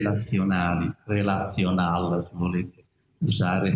relazional, se volete usare,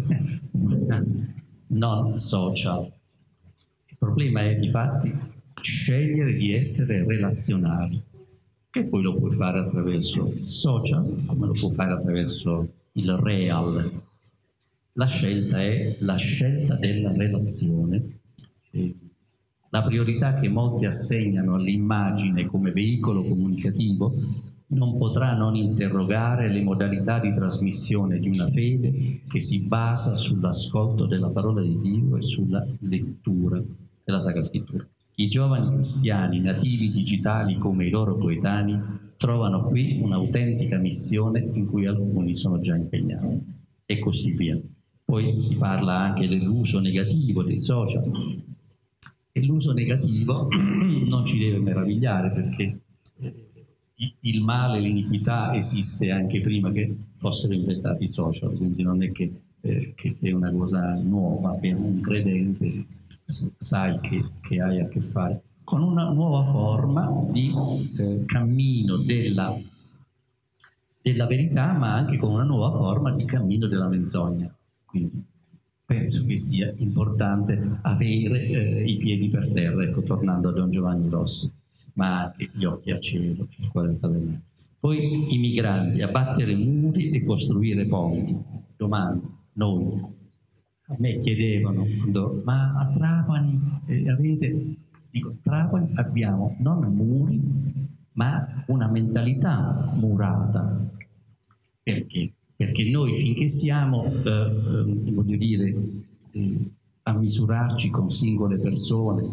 non social. Il problema è, difatti, scegliere di essere relazionali, che poi lo puoi fare attraverso il social, come lo puoi fare attraverso il real. La scelta è la scelta della relazione. La priorità che molti assegnano all'immagine come veicolo comunicativo non potrà non interrogare le modalità di trasmissione di una fede che si basa sull'ascolto della parola di Dio e sulla lettura della Sacra Scrittura. I giovani cristiani nativi digitali come i loro coetanei trovano qui un'autentica missione in cui alcuni sono già impegnati, e così via. Poi si parla anche dell'uso negativo dei social, e l'uso negativo non ci deve meravigliare, perché il male, l'iniquità esiste anche prima che fossero inventati i social, quindi non è che è una cosa nuova. Per un credente sai che hai a che fare con una nuova forma di cammino della verità, ma anche con una nuova forma di cammino della menzogna. Quindi penso che sia importante avere i piedi per terra, ecco, tornando a Don Giovanni Rossi, ma anche gli occhi al cielo, il cuore al tabernacolo. Poi i migranti, abbattere muri e costruire ponti. Domando, noi, a me chiedevano, ma a Trapani avete? Dico, a Trapani abbiamo non muri, ma una mentalità murata. Perché? Perché noi finché siamo, voglio dire, a misurarci con singole persone,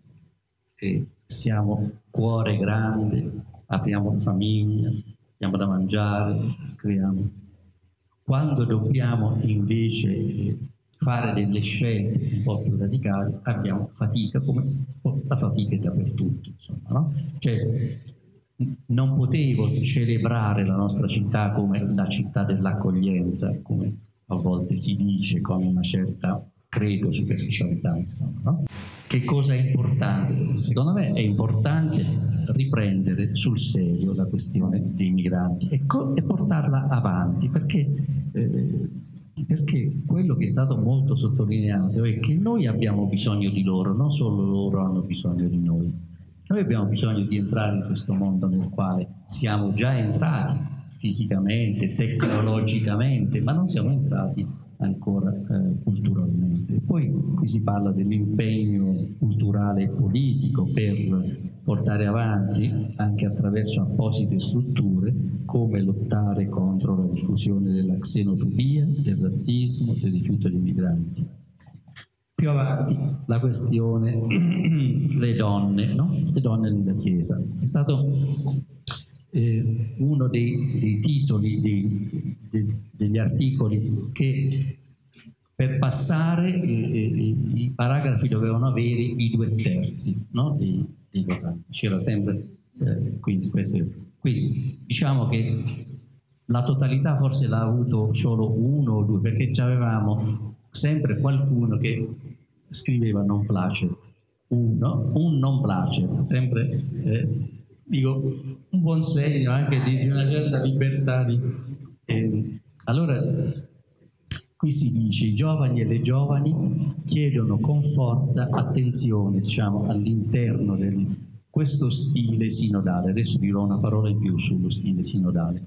siamo cuore grande, apriamo famiglia, abbiamo da mangiare, creiamo. Quando dobbiamo invece fare delle scelte un po' più radicali, abbiamo fatica, come la fatica è dappertutto, insomma, no? Cioè, non potevo celebrare la nostra città come la città dell'accoglienza, come a volte si dice con una certa, credo, superficialità, insomma, no? Che cosa è importante? Secondo me è importante riprendere sul serio la questione dei migranti e portarla avanti, perché quello che è stato molto sottolineato è che noi abbiamo bisogno di loro, non solo loro hanno bisogno di noi. Noi abbiamo bisogno di entrare in questo mondo nel quale siamo già entrati fisicamente, tecnologicamente, ma non siamo entrati ancora culturalmente. E poi qui si parla dell'impegno culturale e politico per portare avanti, anche attraverso apposite strutture, come lottare contro la diffusione della xenofobia, del razzismo, del rifiuto dei migranti. Più avanti la questione le donne, no? Le donne nella Chiesa. È stato uno dei titoli degli articoli che per passare i paragrafi dovevano avere i 2/3, no? dei votanti. C'era sempre, quindi diciamo che la totalità forse l'ha avuto solo 1 o 2, perché avevamo sempre qualcuno che scriveva non placet, un non placet, sempre dico un buon segno anche di una certa libertà allora qui si dice: i giovani e le giovani chiedono con forza attenzione, diciamo, all'interno di questo stile sinodale. Adesso dirò una parola in più sullo stile sinodale.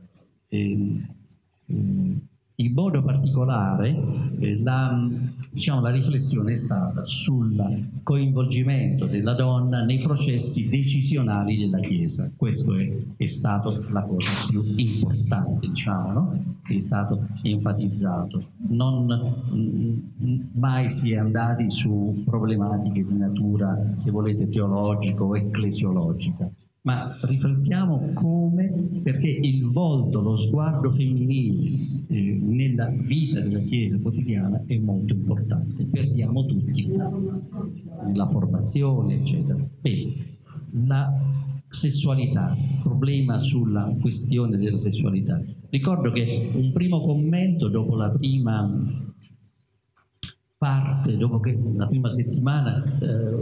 In modo particolare la riflessione è stata sul coinvolgimento della donna nei processi decisionali della Chiesa. Questo è stato la cosa più importante, diciamo, no? Che è stato enfatizzato. Mai si è andati su problematiche di natura, se volete, teologica o ecclesiologica, ma riflettiamo come, perché il volto, lo sguardo femminile nella vita della Chiesa quotidiana è molto importante. Perdiamo tutti la formazione, eccetera. E la sessualità, problema sulla questione della sessualità. Ricordo che un primo commento dopo la prima parte, dopo che la prima settimana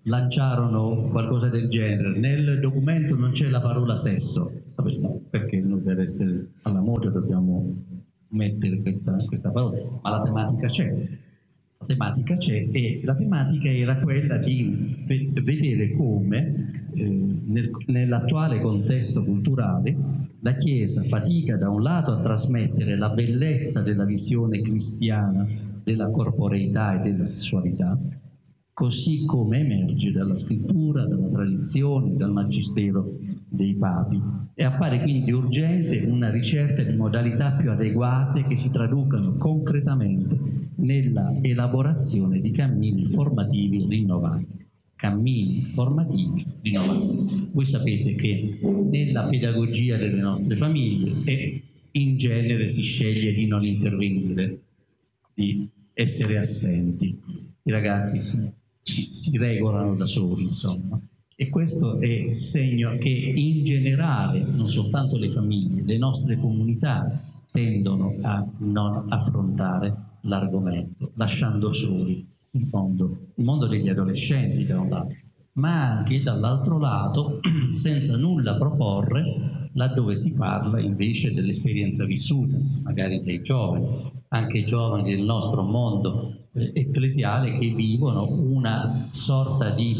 lanciarono qualcosa del genere. Nel documento non c'è la parola sesso, perché noi per essere alla moda dobbiamo mettere questa parola, ma la tematica c'è. La tematica c'è, e la tematica era quella di vedere come nell'attuale contesto culturale la Chiesa fatica da un lato a trasmettere la bellezza della visione cristiana della corporeità e della sessualità, così come emerge dalla scrittura, dalla tradizione, dal magistero dei papi. E appare quindi urgente una ricerca di modalità più adeguate che si traducano concretamente nella elaborazione di cammini formativi rinnovati. Cammini formativi rinnovati. Voi sapete che nella pedagogia delle nostre famiglie in genere si sceglie di non intervenire, di essere assenti. I ragazzi si regolano da soli, insomma. E questo è segno che in generale, non soltanto le famiglie, le nostre comunità tendono a non affrontare l'argomento, lasciando soli il mondo degli adolescenti da un lato, ma anche dall'altro lato senza nulla proporre laddove si parla invece dell'esperienza vissuta, magari dai giovani, anche i giovani del nostro mondo ecclesiale, che vivono una sorta di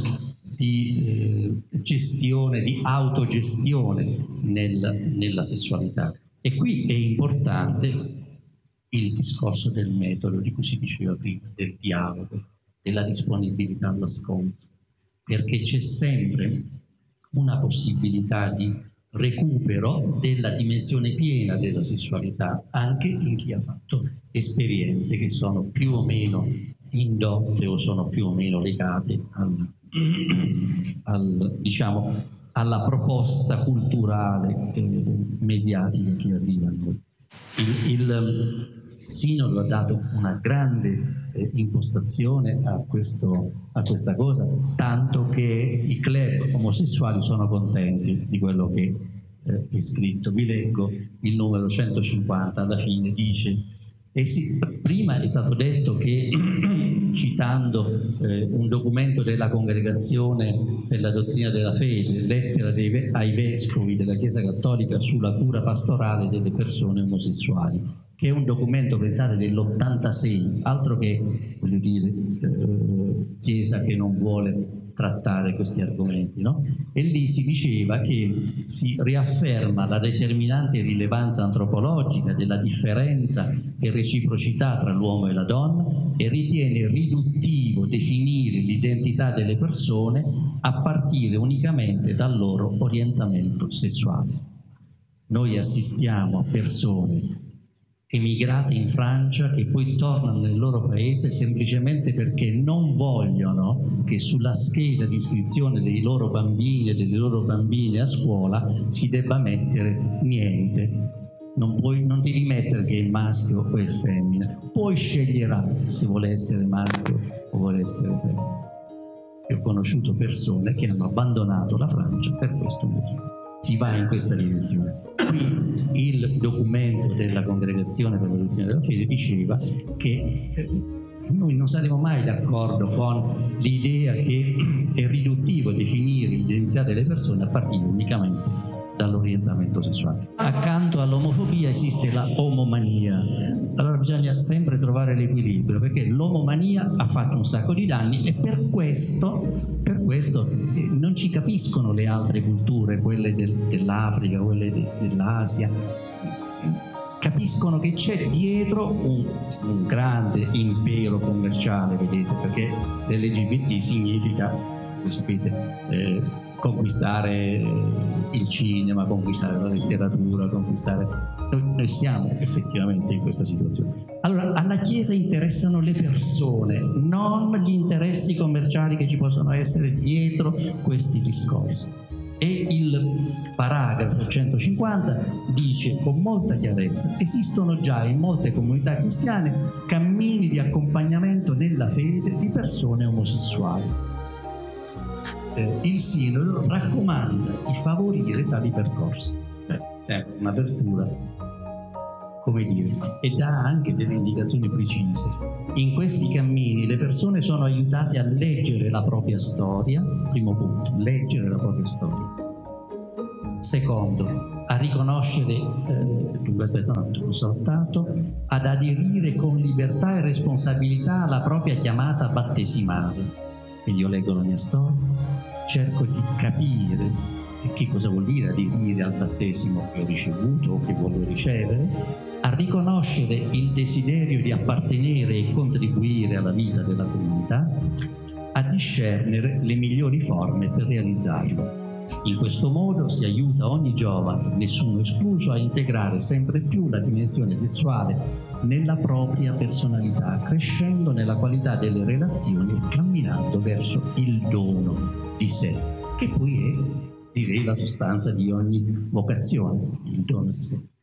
gestione, di autogestione nella sessualità. E qui è importante il discorso del metodo di cui si diceva prima, del dialogo, della disponibilità all'ascolto, perché c'è sempre una possibilità di recupero della dimensione piena della sessualità anche in chi ha fatto esperienze che sono più o indotte o sono più o meno legate alla proposta culturale mediatica che arriva a noi. Il Sinodo ha dato una grande impostazione a questa cosa, tanto che i club omosessuali sono contenti di quello che è scritto. Vi leggo il numero 150, alla fine dice: prima è stato detto che, citando un documento della Congregazione per la dottrina della fede, lettera ai vescovi della Chiesa Cattolica sulla cura pastorale delle persone omosessuali, che è un documento, pensate, dell'86, altro che, voglio dire, Chiesa che non vuole trattare questi argomenti, no? E lì si diceva che si riafferma la determinante rilevanza antropologica della differenza e reciprocità tra l'uomo e la donna, e ritiene riduttivo definire l'identità delle persone a partire unicamente dal loro orientamento sessuale. Noi assistiamo a persone emigrate in Francia che poi tornano nel loro paese semplicemente perché non vogliono che sulla scheda di iscrizione dei loro bambini e delle loro bambine a scuola si debba mettere niente. Non devi mettere che è maschio o è femmina, poi sceglierà se vuole essere maschio o vuole essere femmina. Io ho conosciuto persone che hanno abbandonato la Francia per questo motivo. Si va in questa direzione. Qui il documento della Congregazione per la dottrina della fede diceva che noi non saremo mai d'accordo con l'idea che è riduttivo definire l'identità delle persone a partire unicamente dall'orientamento sessuale. Accanto all'omofobia esiste la omomania. Allora bisogna sempre trovare l'equilibrio, perché l'omomania ha fatto un sacco di danni e per questo non ci capiscono le altre culture, quelle dell'Africa, quelle dell'Asia. Capiscono che c'è dietro un grande impero commerciale, vedete, perché l'LGBT significa, voi sapete, conquistare il cinema, conquistare la letteratura, Noi siamo effettivamente in questa situazione. Allora, alla Chiesa interessano le persone, non gli interessi commerciali che ci possono essere dietro questi discorsi. E il paragrafo 150 dice con molta chiarezza: esistono già in molte comunità cristiane cammini di accompagnamento nella fede di persone omosessuali. Il Sinodo raccomanda di favorire tali percorsi. Sempre un'apertura come dire, e dà anche delle indicazioni precise. In questi cammini le persone sono aiutate a leggere la propria storia, primo punto, leggere la propria storia. Secondo, a riconoscere, l'ho saltato, ad aderire con libertà e responsabilità alla propria chiamata battesimale. E io leggo la mia storia, cerco di capire che cosa vuol dire aderire al battesimo che ho ricevuto o che voglio ricevere, a riconoscere il desiderio di appartenere e contribuire alla vita della comunità, a discernere le migliori forme per realizzarlo. In questo modo si aiuta ogni giovane, nessuno escluso, a integrare sempre più la dimensione sessuale nella propria personalità, crescendo nella qualità delle relazioni e camminando verso il dono di sé, che poi è, direi, la sostanza di ogni vocazione, il dono di sé.